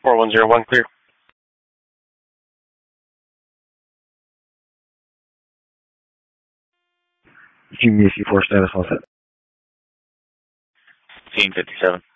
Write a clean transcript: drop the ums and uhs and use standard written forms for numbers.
4101 clear. GBC4 status all set. Team 57.